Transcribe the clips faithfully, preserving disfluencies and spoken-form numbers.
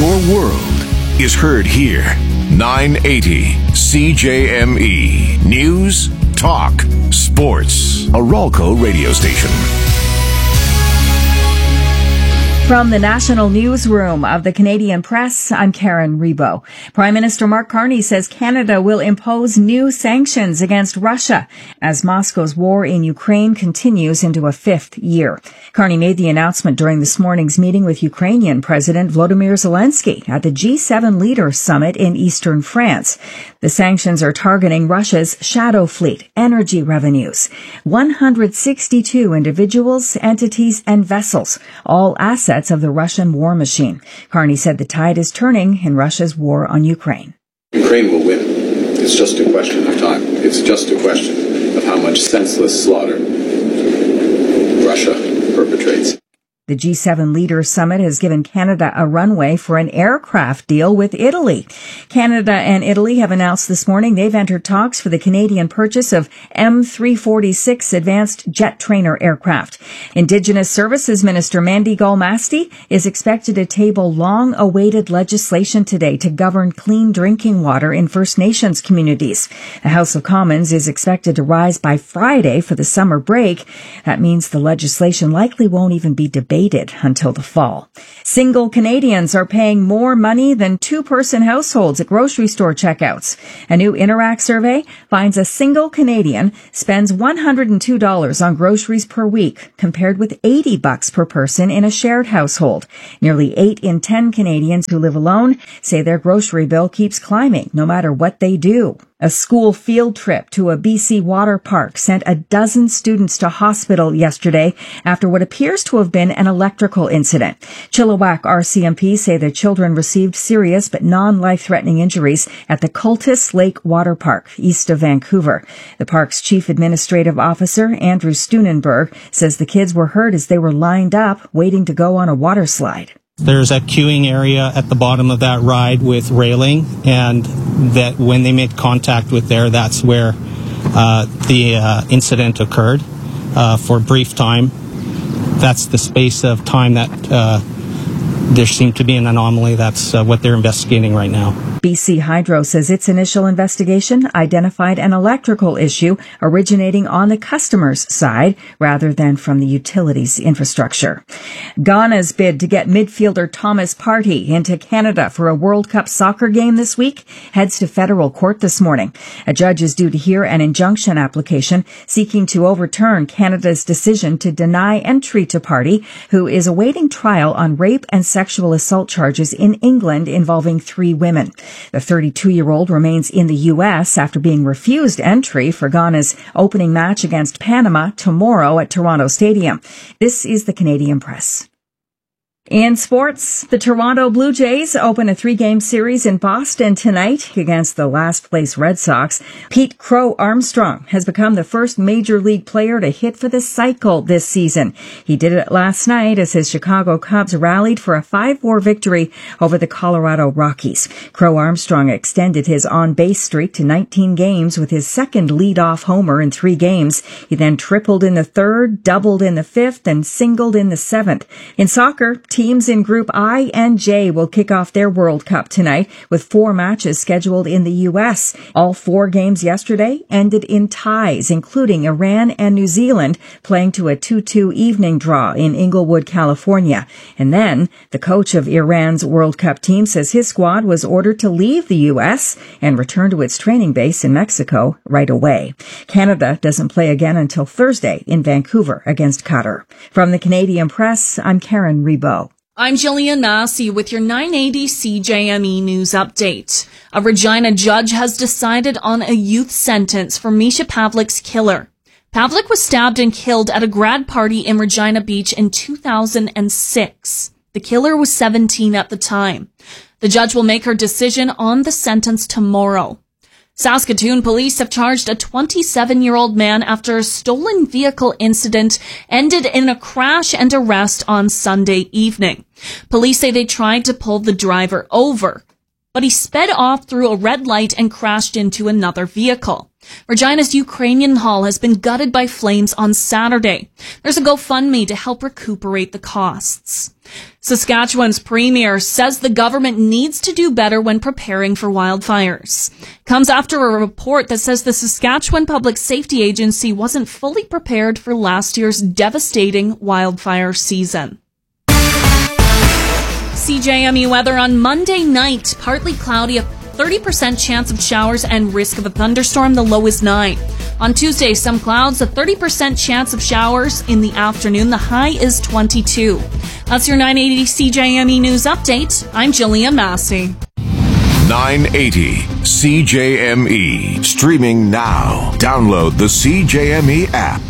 Your world is heard here. nine eighty C J M E. News, talk, sports. A Ralco radio station. From the National Newsroom of the Canadian Press, I'm Karen Rebo. Prime Minister Mark Carney says Canada will impose new sanctions against Russia as Moscow's war in Ukraine continues into a fifth year. Carney made the announcement during this morning's meeting with Ukrainian President Volodymyr Zelensky at the G seven Leaders Summit in eastern France. The sanctions are targeting Russia's shadow fleet, energy revenues, one hundred sixty-two individuals, entities, and vessels, all assets of the Russian war machine. Carney said the tide is turning in Russia's war on Ukraine. Ukraine will win. It's just a question of time. It's just a question of how much senseless slaughter Russia perpetrates. The G seven Leaders Summit has given Canada a runway for an aircraft deal with Italy. Canada and Italy have announced this morning they've entered talks for the Canadian purchase of M three forty-six advanced jet trainer aircraft. Indigenous Services Minister Mandy Galmasti is expected to table long-awaited legislation today to govern clean drinking water in First Nations communities. The House of Commons is expected to rise by Friday for the summer break. That means the legislation likely won't even be debated until the fall. Single Canadians are paying more money than two-person households at grocery store checkouts. A new Interact survey finds a single Canadian spends one hundred two dollars on groceries per week, compared with eighty bucks per person in a shared household. Nearly eight in ten Canadians who live alone say their grocery bill keeps climbing, no matter what they do. A school field trip to a B C water park sent a dozen students to hospital yesterday after what appears to have been an electrical incident. Chilliwack R C M P say their children received serious but non-life-threatening injuries at the Cultus Lake Water Park, east of Vancouver. The park's chief administrative officer, Andrew Steunenberg, says the kids were hurt as they were lined up waiting to go on a water slide. There's a queuing area at the bottom of that ride with railing, and that when they made contact with there, that's where uh, the uh, incident occurred uh, for a brief time. That's the space of time that uh, there seemed to be an anomaly. That's uh, what they're investigating right now. B C Hydro says its initial investigation identified an electrical issue originating on the customer's side rather than from the utilities infrastructure. Ghana's bid to get midfielder Thomas Partey into Canada for a World Cup soccer game this week heads to federal court this morning. A judge is due to hear an injunction application seeking to overturn Canada's decision to deny entry to Partey, who is awaiting trial on rape and sexual assault charges in England involving three women. The thirty-two-year-old remains in the U S after being refused entry for Ghana's opening match against Panama tomorrow at Toronto Stadium. This is the Canadian Press. In sports, the Toronto Blue Jays open a three-game series in Boston tonight against the last-place Red Sox. Pete Crow Armstrong has become the first Major League player to hit for the cycle this season. He did it last night as his Chicago Cubs rallied for a five four victory over the Colorado Rockies. Crow Armstrong extended his on-base streak to nineteen games with his second leadoff homer in three games. He then tripled in the third, doubled in the fifth, and singled in the seventh. In soccer, teams in Group I and J will kick off their World Cup tonight with four matches scheduled in the U S. All four games yesterday ended in ties, including Iran and New Zealand playing to a two two evening draw in Inglewood, California. And then the coach of Iran's World Cup team says his squad was ordered to leave the U S and return to its training base in Mexico right away. Canada doesn't play again until Thursday in Vancouver against Qatar. From the Canadian Press, I'm Karen Rebo. I'm Jillian Massey with your nine eighty C J M E News Update. A Regina judge has decided on a youth sentence for Misha Pavlik's killer. Pavlik was stabbed and killed at a grad party in Regina Beach in two thousand six. The killer was seventeen at the time. The judge will make her decision on the sentence tomorrow. Saskatoon police have charged a twenty-seven-year-old man after a stolen vehicle incident ended in a crash and arrest on Sunday evening. Police say they tried to pull the driver over, but he sped off through a red light and crashed into another vehicle. Regina's Ukrainian Hall has been gutted by flames on Saturday. There's a GoFundMe to help recuperate the costs. Saskatchewan's premier says the government needs to do better when preparing for wildfires. Comes after a report that says the Saskatchewan Public Safety Agency wasn't fully prepared for last year's devastating wildfire season. C J M E weather on Monday night, partly cloudy, a thirty percent chance of showers and risk of a thunderstorm, the low is nine. On Tuesday, some clouds, a thirty percent chance of showers in the afternoon, the high is twenty-two. That's your nine eighty C J M E News Update. I'm Jillian Massey. nine eighty C J M E. Streaming now. Download the C J M E app.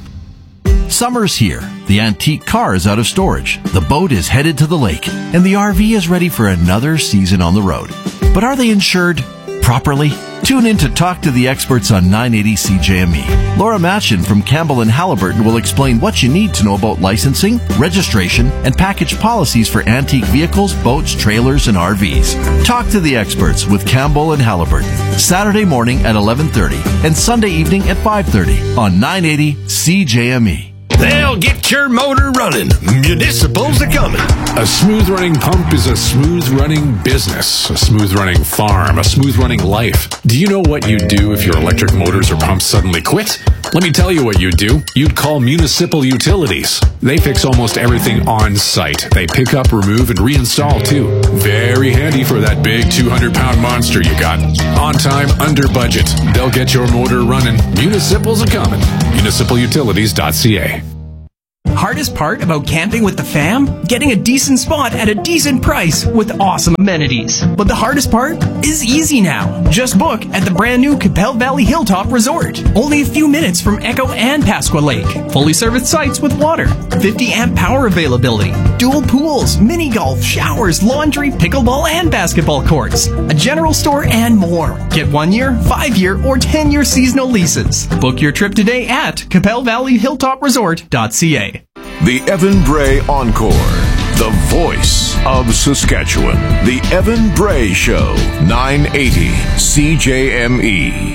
Summer's here. The antique car is out of storage. The boat is headed to the lake. And the R V is ready for another season on the road. But are they insured properly? Tune in to Talk to the Experts on nine eighty C J M E. Laura Matchin from Campbell and Halliburton will explain what you need to know about licensing, registration, and package policies for antique vehicles, boats, trailers, and R Vs. Talk to the Experts with Campbell and Halliburton. Saturday morning at eleven thirty and Sunday evening at five thirty on nine eighty C J M E. They'll get your motor running. Municipals are coming. A smooth-running pump is a smooth-running business, a smooth-running farm, a smooth-running life. Do you know what you'd do if your electric motors or pumps suddenly quit? Let me tell you what you'd do. You'd call Municipal Utilities. They fix almost everything on site. They pick up, remove, and reinstall, too. Very handy for that big two hundred pound monster you got. On time, under budget. They'll get your motor running. Municipals are coming. municipal utilities dot c a. Hardest part about camping with the fam? Getting a decent spot at a decent price with awesome amenities. But the hardest part is easy now. Just book at the brand new Capel Valley Hilltop Resort. Only a few minutes from Echo and Pasqua Lake. Fully serviced sites with water. fifty amp power availability. Dual pools, mini golf, showers, laundry, pickleball, and basketball courts. A general store and more. Get one year, five year, or ten year seasonal leases. Book your trip today at capel valley hilltop resort dot c a. The Evan Bray Encore. The voice of Saskatchewan. The Evan Bray Show. nine eighty C J M E.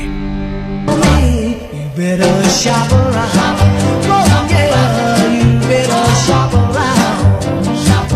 You better shop around. Oh, yeah, you better shop around. Shop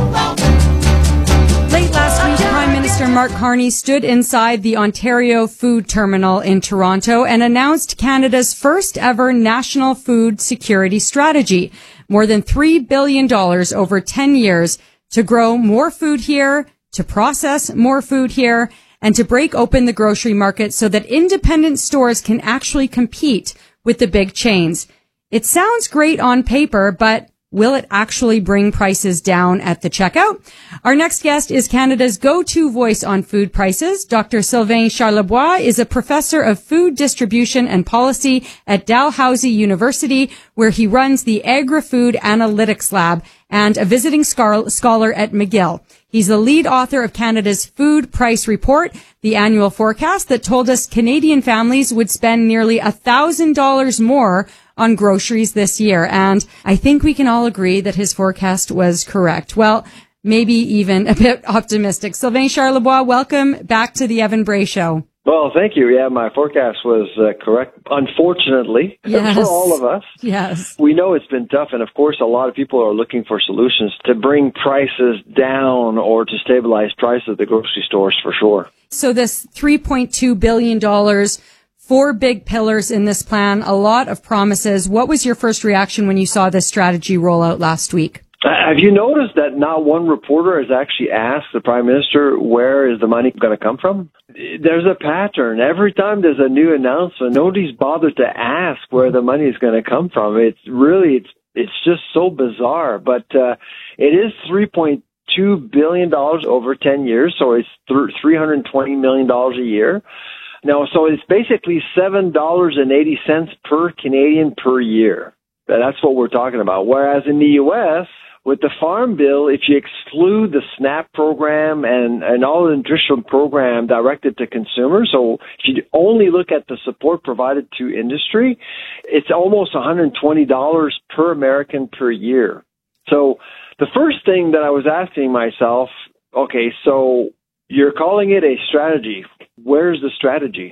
around. Late last week, Prime Minister Mark Carney stood inside the Ontario Food Terminal in Toronto and announced Canada's first ever national food security strategy. More than three billion dollars over ten years to grow more food here, to process more food here, and to break open the grocery market so that independent stores can actually compete with the big chains. It sounds great on paper, but will it actually bring prices down at the checkout? Our next guest is Canada's go-to voice on food prices. Doctor Sylvain Charlebois is a professor of food distribution and policy at Dalhousie University, where he runs the Agri-Food Analytics Lab, and a visiting scholar at McGill. He's the lead author of Canada's Food Price Report, the annual forecast that told us Canadian families would spend nearly one thousand dollars more on groceries this year. And I think we can all agree that his forecast was correct. Well, maybe even a bit optimistic. Sylvain Charlebois, welcome back to the Evan Bray Show. Well, thank you. Yeah, my forecast was uh, correct, unfortunately, yes. for all of us. Yes. We know it's been tough, and of course, a lot of people are looking for solutions to bring prices down or to stabilize prices at the grocery stores for sure. So this three point two billion dollars, four big pillars in this plan, a lot of promises. What was your first reaction when you saw this strategy roll out last week? Have you noticed that not one reporter has actually asked the Prime Minister, where is the money going to come from? There's a pattern. Every time there's a new announcement, nobody's bothered to ask where the money is going to come from. It's really, it's it's just so bizarre. But uh, it is three point two billion dollars over ten years, so it's three hundred twenty million dollars a year. Now, so it's basically seven dollars and eighty cents per Canadian per year. That's what we're talking about. Whereas in the U S, with the Farm Bill, if you exclude the SNAP program and, and all the nutritional program directed to consumers, so if you only look at the support provided to industry, it's almost one hundred twenty dollars per American per year. So the first thing that I was asking myself, okay, so you're calling it a strategy. Where's the strategy?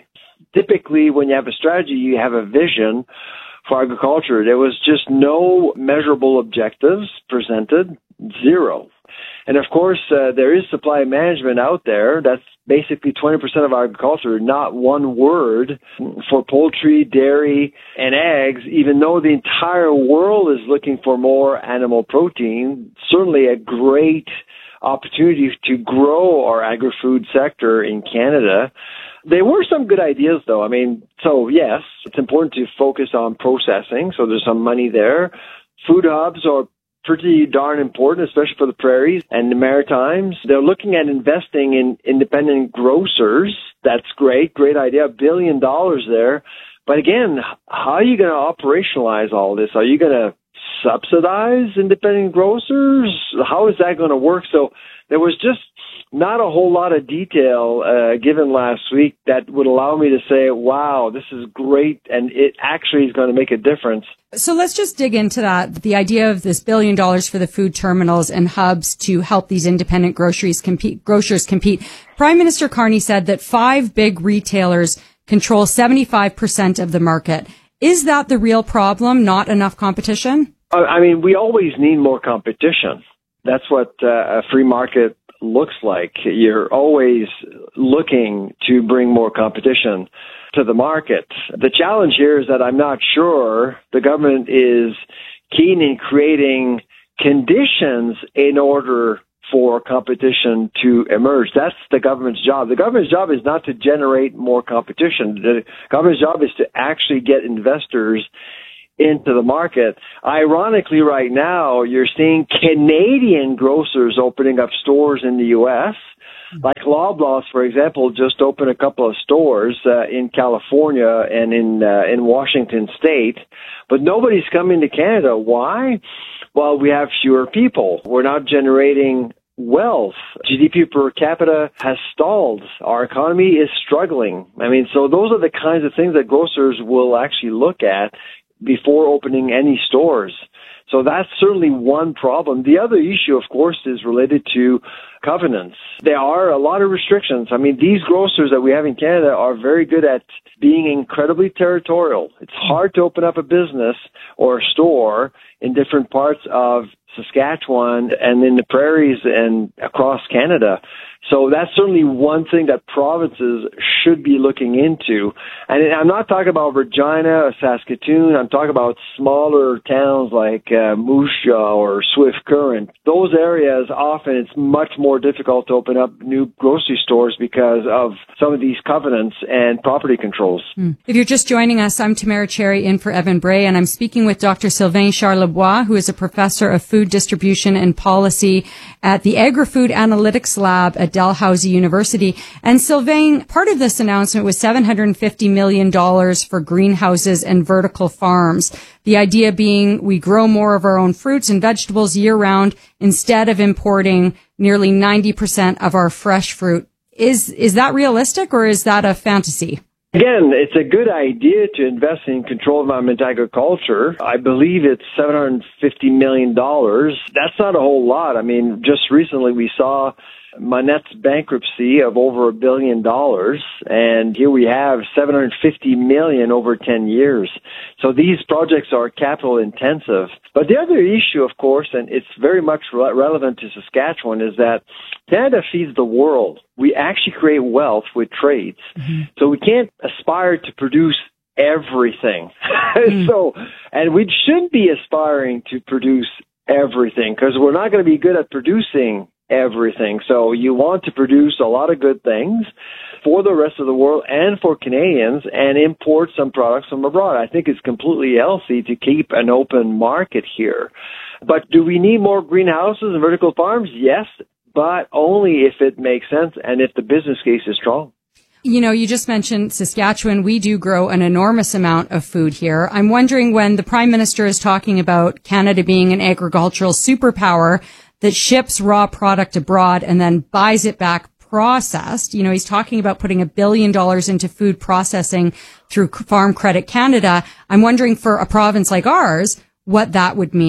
typically when you have a strategy, you have a vision for agriculture. There was just no measurable objectives presented, zero. And of course, uh, there is supply management out there. That's basically twenty percent of our agriculture, not one word for poultry, dairy, and eggs, even though the entire world is looking for more animal protein. Certainly a great opportunity to grow our agri-food sector in Canada. There were some good ideas, though. I mean, so yes, it's important to focus on processing, so there's some money there. Food hubs are pretty darn important, especially for the prairies and the Maritimes. They're looking at investing in independent grocers. That's great, great idea, a billion dollars there. But again, how are you going to operationalize all this? Are you going to subsidize independent grocers? How is that going to work? So there was just not a whole lot of detail uh, given last week that would allow me to say, wow, this is great, and it actually is going to make a difference. So let's just dig into that. The idea of this billion dollars for the food terminals and hubs to help these independent groceries compete, grocers compete. Prime Minister Carney said that five big retailers control seventy-five percent of the market. Is that the real problem, not enough competition? I mean, we always need more competition. That's what uh, a free market looks like. You're always looking to bring more competition to the market. The challenge here is that I'm not sure the government is keen in creating conditions in order for competition to emerge. That's the government's job. The government's job is not to generate more competition. The government's job is to actually get investors into the market. Ironically, right now, you're seeing Canadian grocers opening up stores in the U S, like Loblaws, for example, just opened a couple of stores uh, in California and in uh, in Washington State, but nobody's coming to Canada. Why? Well, we have fewer people. We're not generating wealth. G D P per capita has stalled. Our economy is struggling. I mean, so those are the kinds of things that grocers will actually look at before opening any stores. So that's certainly one problem. The other issue, of course, is related to covenants. There are a lot of restrictions. I mean, these grocers that we have in Canada are very good at being incredibly territorial. It's hard to open up a business or a store in different parts of Saskatchewan and in the prairies and across Canada. So that's certainly one thing that provinces should be looking into. And I'm not talking about Regina or Saskatoon. I'm talking about smaller towns like uh, Moose Jaw or Swift Current. Those areas, often it's much more difficult to open up new grocery stores because of some of these covenants and property controls. Mm. If you're just joining us, I'm Tamara Cherry in for Evan Bray, and I'm speaking with Doctor Sylvain Charlebois, who is a professor of food distribution and policy at the Agri-Food Analytics Lab at Dalhousie University. And Sylvain, part of this announcement was seven hundred fifty million dollars for greenhouses and vertical farms. The idea being we grow more of our own fruits and vegetables year round instead of importing nearly ninety percent of our fresh fruit. Is, is that realistic, or is that a fantasy? Again, it's a good idea to invest in controlled environment agriculture. I believe it's seven hundred fifty million dollars. That's not a whole lot. I mean, just recently we saw Manette's bankruptcy of over a billion dollars, and here we have seven hundred fifty million over ten years. So these projects are capital intensive. But the other issue, of course, and it's very much re- relevant to Saskatchewan, is that Canada feeds the world. We actually create wealth with trades. Mm-hmm. So we can't aspire to produce everything. Mm. So, and we shouldn't be aspiring to produce everything because we're not going to be good at producing everything. So you want to produce a lot of good things for the rest of the world and for Canadians and import some products from abroad. I think it's completely healthy to keep an open market here. But do we need more greenhouses and vertical farms? Yes, but only if it makes sense and if the business case is strong. You know, you just mentioned Saskatchewan. We do grow an enormous amount of food here. I'm wondering, when the Prime Minister is talking about Canada being an agricultural superpower that ships raw product abroad and then buys it back processed, you know, he's talking about putting a billion dollars into food processing through Farm Credit Canada. I'm wondering, for a province like ours, what that would mean.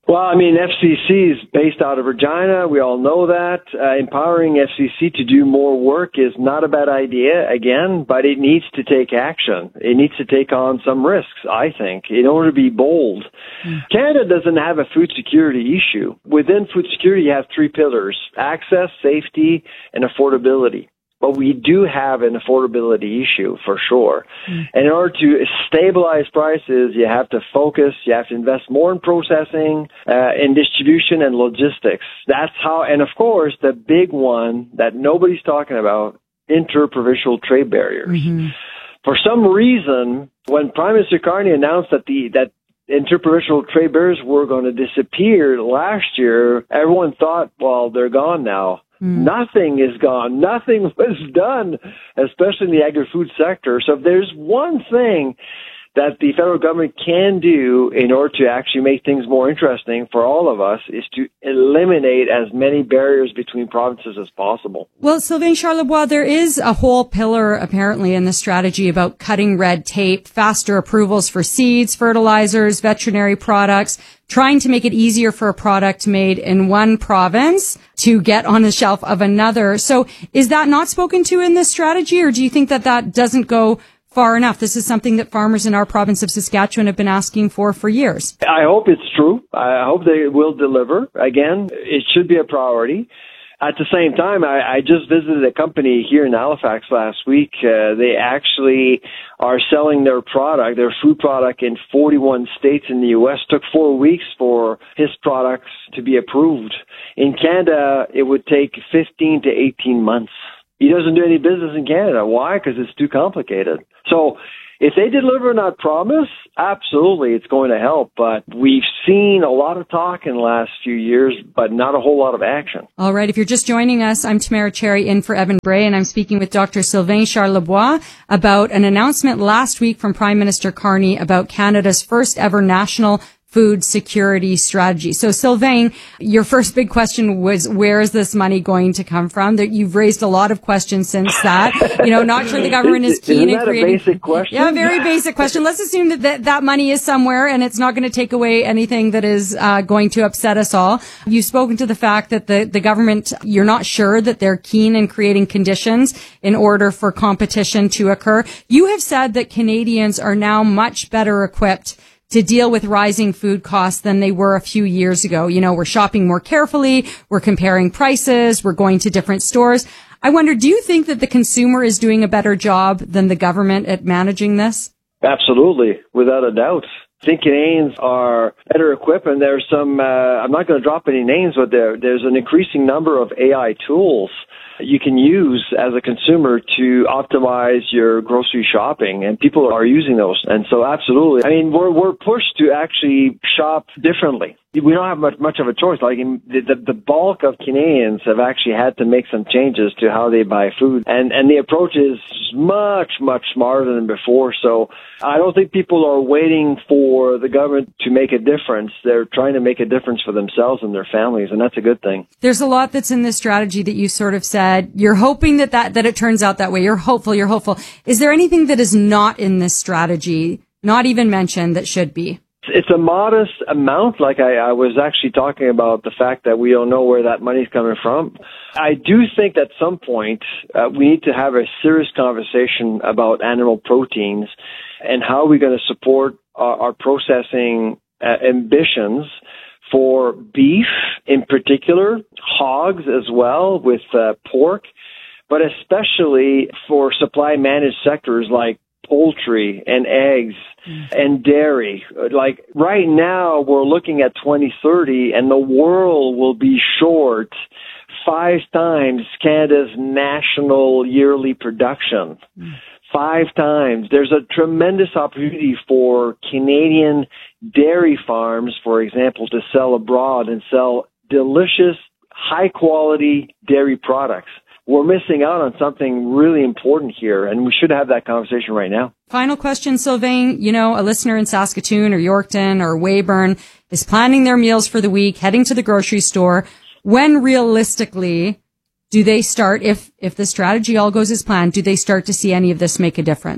Well, I mean, F C C is based out of Regina. We all know that. Uh, empowering F C C to do more work is not a bad idea, again, but it needs to take action. It needs to take on some risks, I think, in order to be bold. Mm. Canada doesn't have a food security issue. Within food security, you have three pillars: access, safety, and affordability. But we do have an affordability issue for sure. Mm. And in order to stabilize prices, you have to focus, you have to invest more in processing, uh, in distribution and logistics. That's how, and of course, the big one that nobody's talking about, interprovincial trade barriers. Mm-hmm. For some reason, when Prime Minister Carney announced that the, that interprovincial trade barriers were going to disappear last year, everyone thought, well, they're gone now. Mm. Nothing is gone. Nothing was done, especially in the agri-food sector. So if there's one thing that the federal government can do in order to actually make things more interesting for all of us is to eliminate as many barriers between provinces as possible. Well, Sylvain Charlebois, there is a whole pillar apparently in the strategy about cutting red tape, faster approvals for seeds, fertilizers, veterinary products, trying to make it easier for a product made in one province to get on the shelf of another. So is that not spoken to in this strategy, or do you think that that doesn't go far enough? This is something that farmers in our province of Saskatchewan have been asking for for years. I hope it's true. I hope they will deliver. Again, it should be a priority. At the same time, I, I just visited a company here in Halifax last week. Uh, they actually are selling their product, their food product, in forty-one states in the U S. Took four weeks for his products to be approved. In Canada, it would take fifteen to eighteen months. He doesn't do any business in Canada. Why? Because it's too complicated. So if they deliver on that promise, absolutely, it's going to help. But we've seen a lot of talk in the last few years, but not a whole lot of action. All right. If you're just joining us, I'm Tamara Cherry in for Evan Bray, and I'm speaking with Doctor Sylvain Charlebois about an announcement last week from Prime Minister Carney about Canada's first ever national food security strategy. So Sylvain, your first big question was, where is this money going to come from? That you've raised a lot of questions since that. You know, not sure the government is keen in creating. Isn't that a basic question? Yeah, very basic question. Let's assume that that, that money is somewhere and it's not going to take away anything that is uh, going to upset us all. You've spoken to the fact that the, the government, you're not sure that they're keen in creating conditions in order for competition to occur. You have said that Canadians are now much better equipped to deal with rising food costs than they were a few years ago. You know, we're shopping more carefully, we're comparing prices, we're going to different stores. I wonder, do you think that the consumer is doing a better job than the government at managing this? Absolutely, without a doubt. I think Canadians are better equipped, and there's some, uh, I'm not going to drop any names, but there, there's an increasing number of A I tools you can use as a consumer to optimize your grocery shopping, and people are using those. And so absolutely. I mean, we're, we're pushed to actually shop differently. We don't have much, much of a choice. Like in the, the, the bulk of Canadians have actually had to make some changes to how they buy food. And, and the approach is much, much smarter than before. So I don't think people are waiting for the government to make a difference. They're trying to make a difference for themselves and their families, and that's a good thing. There's a lot that's in this strategy that you sort of said. You're hoping that, that, that it turns out that way. You're hopeful. You're hopeful. Is there anything that is not in this strategy, not even mentioned, that should be? It's a modest amount. Like I, I was actually talking about the fact that we don't know where that money's coming from. I do think at some point uh, we need to have a serious conversation about animal proteins and how we're going to support our, our processing uh, ambitions for beef in particular, hogs as well with uh, pork, but especially for supply managed sectors like poultry and eggs and dairy. Like right now, we're looking at twenty thirty, and the world will be short five times Canada's national yearly production. Mm. Five times. There's a tremendous opportunity for Canadian dairy farms, for example, to sell abroad and sell delicious, high-quality dairy products. We're missing out on something really important here, and we should have that conversation right now. Final question, Sylvain. You know, a listener in Saskatoon or Yorkton or Weyburn is planning their meals for the week, heading to the grocery store. When realistically do they start, if if the strategy all goes as planned, do they start to see any of this make a difference?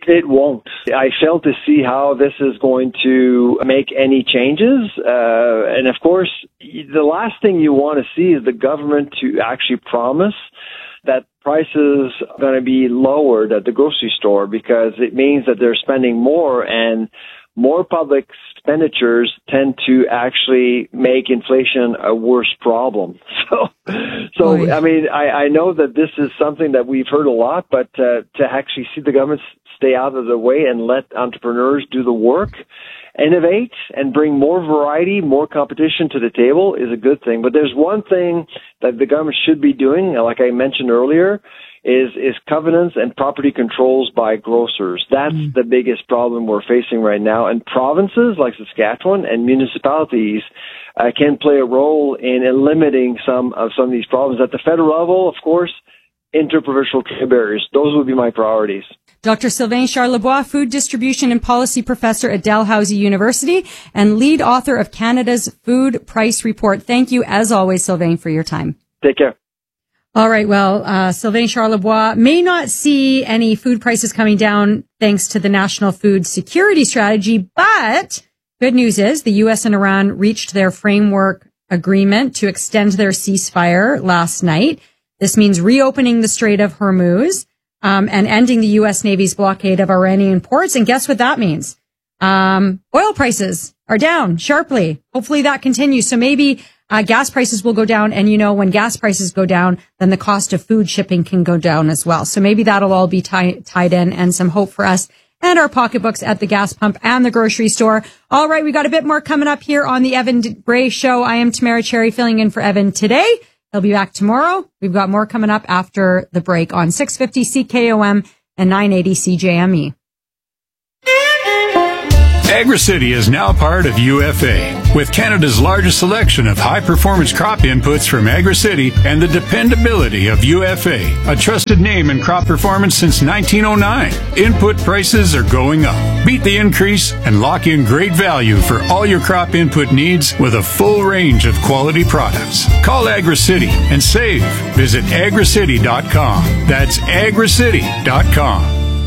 It won't. I fail to see how this is going to make any changes. Uh, and of course, the last thing you want to see is the government to actually promise that prices are going to be lowered at the grocery store, because it means that they're spending more, and more public expenditures tend to actually make inflation a worse problem. So, so I mean, I, I know that this is something that we've heard a lot, but uh, to actually see the government stay out of the way and let entrepreneurs do the work, innovate, and bring more variety, more competition to the table is a good thing. But there's one thing that the government should be doing, like I mentioned earlier, is is covenants and property controls by grocers. That's mm. the biggest problem we're facing right now. And provinces like Saskatchewan and municipalities uh, can play a role in limiting some of some of these problems. At the federal level, of course, interprovincial trade barriers. Those would be my priorities. Doctor Sylvain Charlebois, Food Distribution and Policy Professor at Dalhousie University and lead author of Canada's Food Price Report. Thank you, as always, Sylvain, for your time. Take care. All right. Well, uh, Sylvain Charlebois may not see any food prices coming down thanks to the National Food Security Strategy, but good news is the U S and Iran reached their framework agreement to extend their ceasefire last night. This means reopening the Strait of Hormuz, um, and ending the U S Navy's blockade of Iranian ports. And guess what that means? Um, oil prices are down sharply. Hopefully that continues. So maybe Uh, gas prices will go down. And, you know, when gas prices go down, then the cost of food shipping can go down as well. So maybe that'll all be tie- tied in, and some hope for us and our pocketbooks at the gas pump and the grocery store. All right. We got a bit more coming up here on the Evan Bray Show. I am Tamara Cherry, filling in for Evan today. He'll be back tomorrow. We've got more coming up after the break on six fifty C K O M and nine eighty C J M E. AgriCity is now part of U F A. With Canada's largest selection of high-performance crop inputs from AgriCity and the dependability of U F A, a trusted name in crop performance since nineteen oh nine. Input prices are going up. Beat the increase and lock in great value for all your crop input needs with a full range of quality products. Call AgriCity and save. Visit agricity dot com. That's agricity dot com.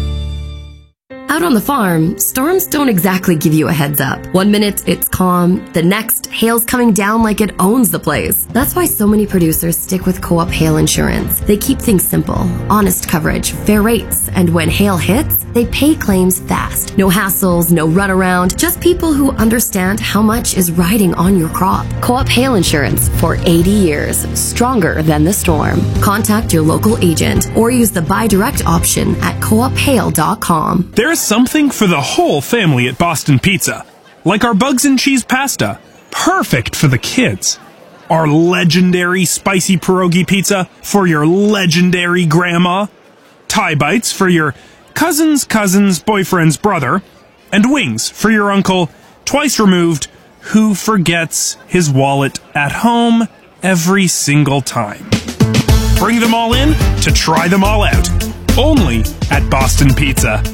Out on the farm, storms don't exactly give you a heads up. One minute it's calm, the next hail's coming down like it owns the place. That's why so many producers stick with Co-op Hail Insurance. They keep things simple, honest coverage, fair rates, and when hail hits, they pay claims fast. No hassles, no runaround, just people who understand how much is riding on your crop. Co-op Hail Insurance for eighty years, stronger than the storm. Contact your local agent or use the buy direct option at co op hail dot com. There's something for the whole family at Boston Pizza, like our bugs and cheese pasta, perfect for the kids. Our legendary spicy pierogi pizza for your legendary grandma, Thai bites for your cousin's cousin's boyfriend's brother, and wings for your uncle, twice removed, who forgets his wallet at home every single time. Bring them all in to try them all out, only at Boston Pizza.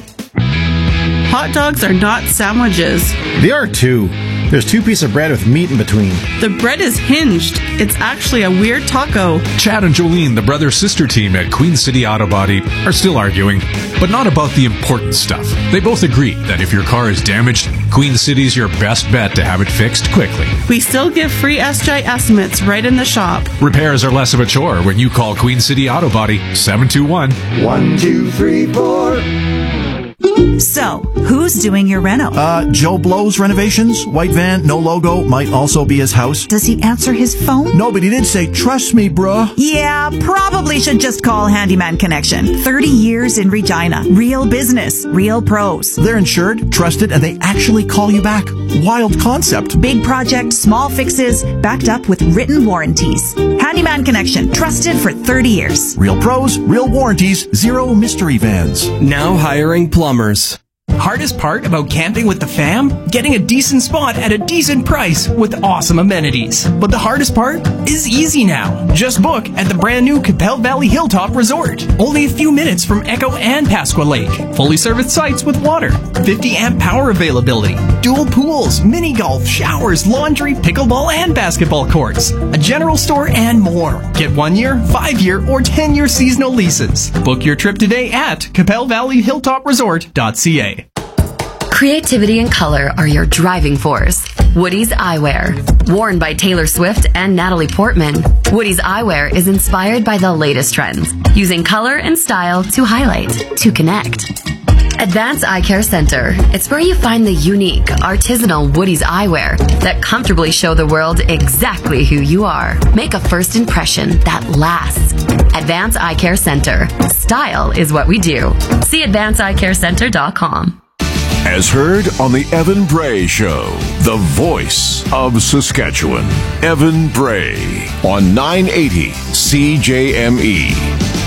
Hot dogs are not sandwiches. They are too. There's two pieces of bread with meat in between. The bread is hinged. It's actually a weird taco. Chad and Jolene, the brother-sister team at Queen City Auto Body, are still arguing, but not about the important stuff. They both agree that if your car is damaged, Queen City's your best bet to have it fixed quickly. We still give free S J estimates right in the shop. Repairs are less of a chore when you call Queen City Auto Body seven two one, one two three four. So, who's doing your reno? Uh, Joe Blow's renovations. White van, no logo, might also be his house. Does he answer his phone? No, but he did say, trust me, bruh. Yeah, probably should just call Handyman Connection. thirty years in Regina. Real business, real pros. They're insured, trusted, and they actually call you back. Wild concept. Big project, small fixes, backed up with written warranties. Handyman Connection, trusted for thirty years. Real pros, real warranties, zero mystery vans. Now hiring plumbers. Hardest part about camping with the fam? Getting a decent spot at a decent price with awesome amenities. But the hardest part is easy now. Just book at the brand new Capel Valley Hilltop Resort. Only a few minutes from Echo and Pasqua Lake. Fully serviced sites with water, fifty amp power availability, dual pools, mini golf, showers, laundry, pickleball, and basketball courts, a general store, and more. Get one year, five year, or ten year seasonal leases. Book your trip today at capel valley hilltop resort dot c a. Creativity and color are your driving force. Woody's Eyewear. Worn by Taylor Swift and Natalie Portman, Woody's Eyewear is inspired by the latest trends, using color and style to highlight, to connect. Advance Eye Care Center. It's where you find the unique, artisanal Woody's eyewear that comfortably show the world exactly who you are. Make a first impression that lasts. Advance Eye Care Center. Style is what we do. See advance eye care center dot com. As heard on the Evan Bray Show, the voice of Saskatchewan. Evan Bray on nine eighty C J M E.